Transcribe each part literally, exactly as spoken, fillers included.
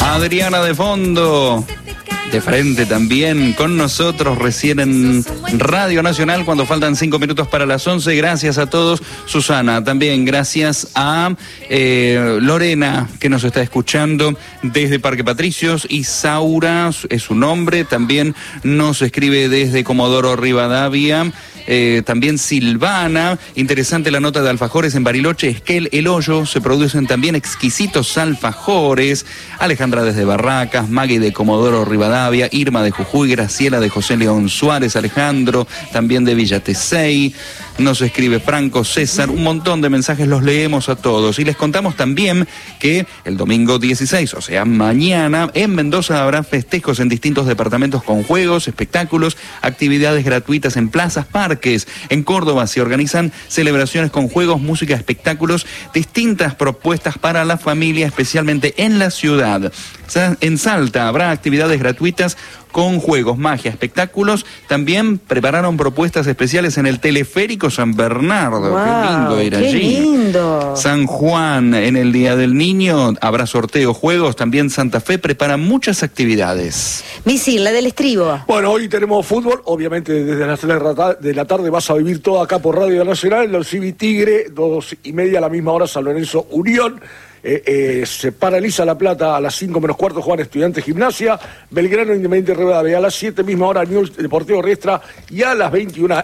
Adriana de fondo. De frente también con nosotros recién en Radio Nacional cuando faltan cinco minutos para las once. Gracias a todos. Susana, también gracias a eh, Lorena que nos está escuchando desde Parque Patricios. Isaura es su nombre, también nos escribe desde Comodoro Rivadavia. Eh, también Silvana, interesante la nota de alfajores en Bariloche, Esquel, El Hoyo, se producen también exquisitos alfajores. Alejandra desde Barracas, Maggie de Comodoro Rivadavia, Irma de Jujuy, Graciela de José León Suárez, Alejandro también de Villa Tesey, nos escribe Franco, César, un montón de mensajes, los leemos a todos y les contamos también que el domingo dieciséis, o sea mañana, en Mendoza habrá festejos en distintos departamentos con juegos, espectáculos, actividades gratuitas en plazas, parques. En Córdoba se organizan celebraciones con juegos, música, espectáculos, distintas propuestas para la familia, especialmente en la ciudad. En Salta habrá actividades gratuitas con juegos, magia, espectáculos. También prepararon propuestas especiales en el Teleférico San Bernardo. Wow, qué lindo ir qué allí. lindo. San Juan, en el Día del Niño, habrá sorteos, juegos. También Santa Fe prepara muchas actividades. Misil, la del estribo. Bueno, hoy tenemos fútbol. Obviamente desde las tres de la tarde vas a vivir todo acá por Radio Nacional. Los Civi Tigre, dos y media a la misma hora, San Lorenzo Unión. Eh, eh, se paraliza La Plata a las cinco menos cuarto, juegan Estudiantes Gimnasia, Belgrano Independiente Rivadavia a las siete, misma hora Newell's Deportivo Riestra, y a las veintiuna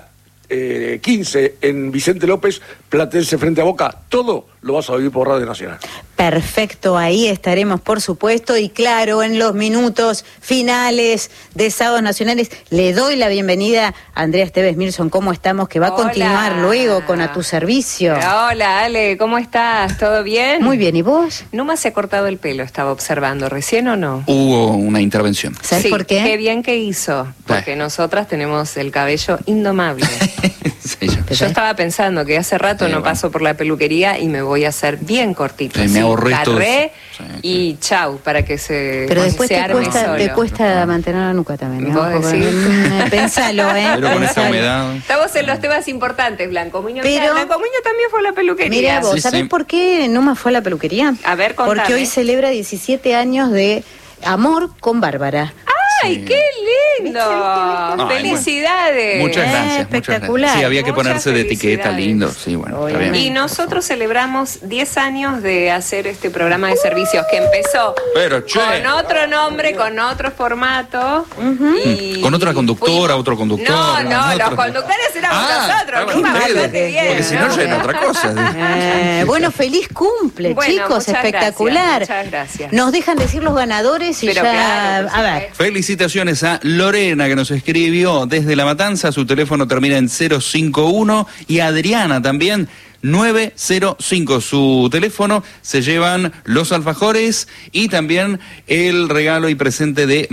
quince en Vicente López, Platense frente a Boca. Todo lo vas a vivir por Radio Nacional. Perfecto, ahí estaremos por supuesto y claro, en los minutos finales de Sábados Nacionales le doy la bienvenida a Andrea Esteves Milson. ¿Cómo estamos? Que va Hola. a continuar luego con A Tu Servicio. Hola Ale, ¿cómo estás? ¿Todo bien? Muy bien, ¿y vos? Numa se ha cortado el pelo, estaba observando, ¿recién o no? Hubo una intervención. ¿Sabes Sí, por qué? Qué bien que hizo, porque Eh. nosotras tenemos el cabello indomable. Sí, yo. Yo estaba pensando que hace rato Sí, no bueno. paso por la peluquería y me voy a hacer bien cortito. Sí, me ahorré todo carré eso. Sí, y sí. chau, para que se, Pero después se te arme cuesta, solo. te cuesta mantener la nuca también, ¿no? ¿Vos Porque- decís? Mm, Pensalo, ¿eh? Pero con esta Pensalo. humedad. Estamos en los temas importantes, Blanco Muñoz. Pero- Mira, Blanco Muñoz también fue a la peluquería. Mira vos, Sí, ¿sabés sí. por qué Numa fue a la peluquería? A ver, contame. Porque hoy celebra diecisiete años de amor con Bárbara. ¡Ay, Sí. qué lindo! Ay, ¡Felicidades! Muchas Eh, gracias, muchas espectacular. gracias. Sí, había que Muchas ponerse de etiqueta, felicidades. lindo. Sí, bueno, está bien. Obviamente. Y nosotros celebramos diez años de hacer este programa de servicios que empezó Pero, che. con otro nombre, con otro formato. y Con otra conductora, fuimos- otro conductor. No, no, otro- los conductores éramos Ah, nosotros. estaban Numa, ustedes. bastante bien, Porque si no, ¿no? ya era otra cosa. Eh, bueno, feliz cumple, Bueno, chicos, muchas espectacular. gracias, muchas gracias. Nos dejan decir los ganadores y Pero ya. claro, por a ver. supuesto. Felicitaciones a Lorena que nos escribió desde La Matanza, su teléfono termina en cero cinco uno, y a Adriana también nueve cero cinco, su teléfono. Se llevan los alfajores y también el regalo y presente de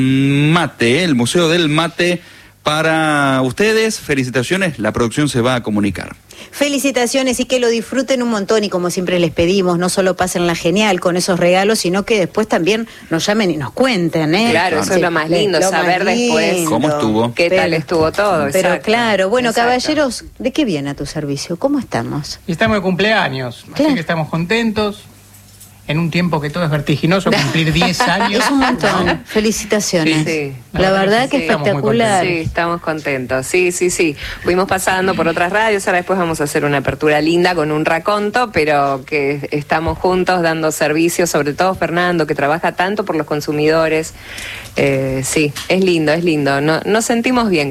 Mate, el Museo del Mate para ustedes. Felicitaciones, la producción se va a comunicar. Felicitaciones y que lo disfruten un montón y como siempre les pedimos, no solo pásenla genial con esos regalos, sino que después también nos llamen y nos cuenten, ¿eh? Claro, eso es lo más lindo, lo saber más después lindo. cómo estuvo. ¿Qué tal estuvo todo? Pero Exacto. claro, bueno, Exacto. caballeros, ¿de qué viene A Tu Servicio? ¿Cómo estamos? Y estamos de cumpleaños, Claro. así que estamos contentos. En un tiempo que todo es vertiginoso, cumplir diez años. Es un montón. ¿no? Felicitaciones. Sí. La verdad que Sí. espectacular. Sí, estamos contentos. Sí, sí, sí. Fuimos pasando por otras radios, ahora después vamos a hacer una apertura linda con un raconto, pero que estamos juntos dando servicios, sobre todo Fernando, que trabaja tanto por los consumidores. Eh, sí, es lindo, es lindo. No, nos sentimos bien.